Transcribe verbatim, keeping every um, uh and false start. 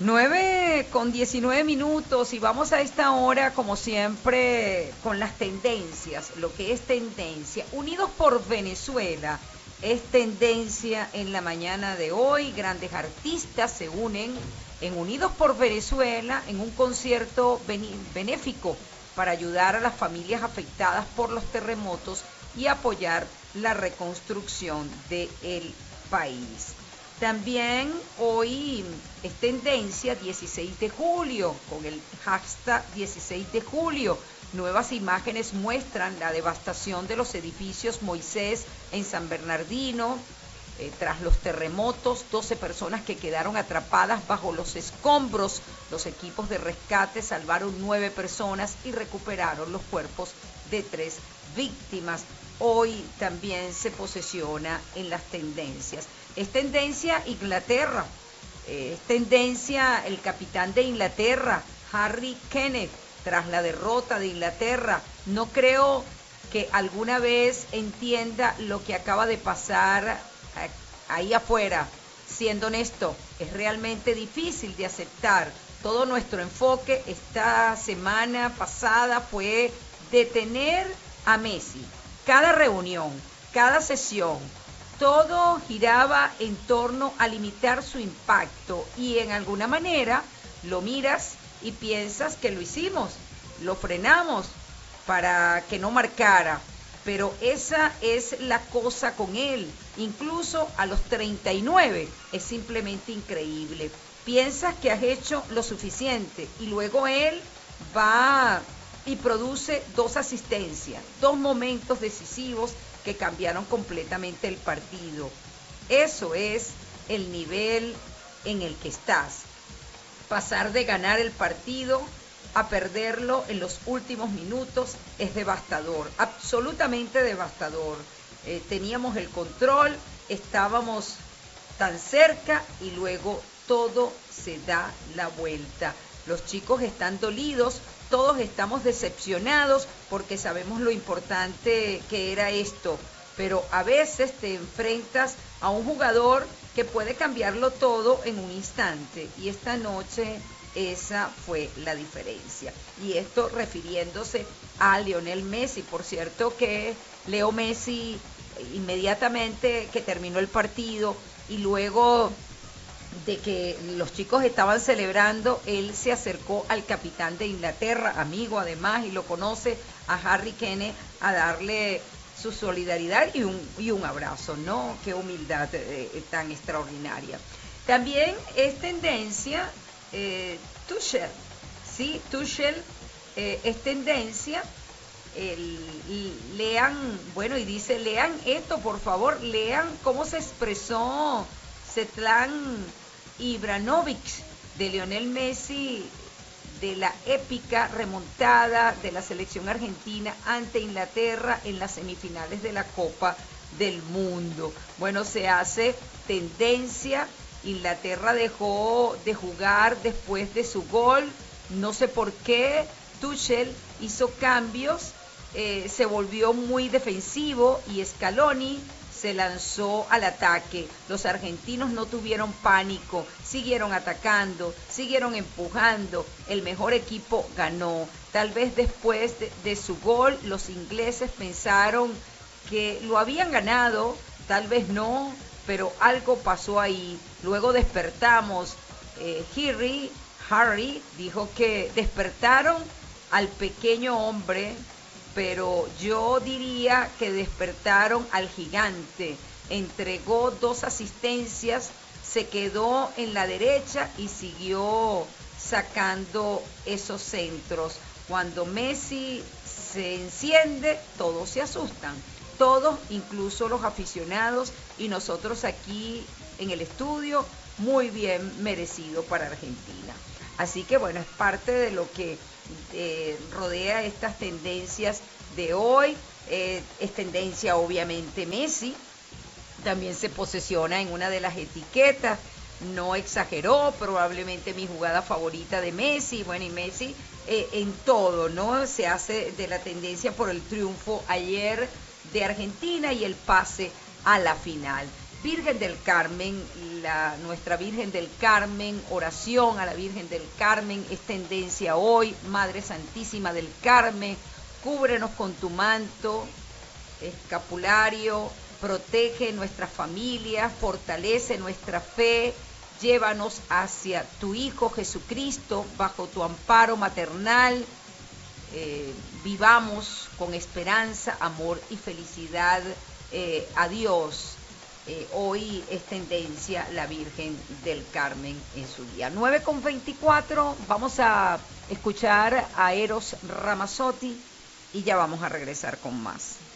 Nueve con diecinueve minutos y vamos a esta hora, como siempre, con las tendencias, lo que es tendencia. Unidos por Venezuela es tendencia en la mañana de hoy. Grandes artistas se unen en Unidos por Venezuela en un concierto benéfico para ayudar a las familias afectadas por los terremotos y apoyar la reconstrucción del país. También hoy es tendencia dieciséis de julio, con el hashtag dieciséis de julio. Nuevas imágenes muestran la devastación de los edificios Moisés en San Bernardino. Eh, tras los terremotos, doce personas que quedaron atrapadas bajo los escombros. Los equipos de rescate salvaron nueve personas y recuperaron los cuerpos de tres víctimas. Hoy también se posesiona en las tendencias. Es tendencia Inglaterra, es tendencia el capitán de Inglaterra, Harry Kane, tras la derrota de Inglaterra. No creo que alguna vez entienda lo que acaba de pasar ahí afuera. Siendo honesto, es realmente difícil de aceptar. Todo nuestro enfoque esta semana pasada fue detener a Messi. Cada reunión, cada sesión, todo giraba en torno a limitar su impacto y en alguna manera lo miras y piensas que lo hicimos, lo frenamos para que no marcara, pero esa es la cosa con él, incluso a los treinta y nueve, es simplemente increíble. Piensas que has hecho lo suficiente y luego él va y produce dos asistencias, dos momentos decisivos que cambiaron completamente el partido. Eso es el nivel en el que estás. Pasar de ganar el partido a perderlo en los últimos minutos es devastador, absolutamente devastador. Eh, teníamos el control, estábamos tan cerca y luego todo se da la vuelta. Los chicos están dolidos, todos estamos decepcionados porque sabemos lo importante que era esto, pero a veces te enfrentas a un jugador que puede cambiarlo todo en un instante y esta noche esa fue la diferencia. Y esto refiriéndose a Lionel Messi. Por cierto que Leo Messi inmediatamente que terminó el partido y luego de que los chicos estaban celebrando, él se acercó al capitán de Inglaterra, amigo además, y lo conoce, a Harry Kane, a darle su solidaridad y un, y un abrazo, ¿no? Qué humildad eh, tan extraordinaria. También es tendencia eh, Tuchel, ¿sí? Tuchel eh, es tendencia, el, lean, bueno, y dice, lean esto, por favor, lean cómo se expresó Zlatan Ibrahimovic de Lionel Messi, de la épica remontada de la selección argentina ante Inglaterra en las semifinales de la Copa del Mundo. Bueno, se hace tendencia. Inglaterra dejó de jugar después de su gol, no sé por qué. Tuchel hizo cambios, eh, se volvió muy defensivo y Scaloni se lanzó al ataque. Los argentinos no tuvieron pánico, siguieron atacando, siguieron empujando. El mejor equipo ganó. Tal vez después de, de su gol, los ingleses pensaron que lo habían ganado, tal vez no, pero algo pasó ahí. Luego despertamos. Eh, Harry, Harry dijo que despertaron al pequeño hombre, pero yo diría que despertaron al gigante. Entregó dos asistencias, se quedó en la derecha y siguió sacando esos centros. Cuando Messi se enciende, todos se asustan, todos, incluso los aficionados, y nosotros aquí en el estudio, muy bien merecido para Argentina. Así que bueno, es parte de lo que eh, rodea estas tendencias de hoy. Eh, es tendencia obviamente Messi, también se posesiona en una de las etiquetas, no exageró, probablemente mi jugada favorita de Messi, bueno, y Messi eh, en todo, ¿no? Se hace de la tendencia por el triunfo ayer de Argentina y el pase a la final. Virgen del Carmen, la, nuestra Virgen del Carmen, oración a la Virgen del Carmen, es tendencia hoy. Madre Santísima del Carmen, cúbrenos con tu manto escapulario, protege nuestras familias, fortalece nuestra fe, llévanos hacia tu Hijo Jesucristo, bajo tu amparo maternal. Eh, vivamos con esperanza, amor y felicidad. Eh, adiós. Eh, hoy es tendencia la Virgen del Carmen en su día. nueve con veinticuatro, vamos a escuchar a Eros Ramazzotti y ya vamos a regresar con más.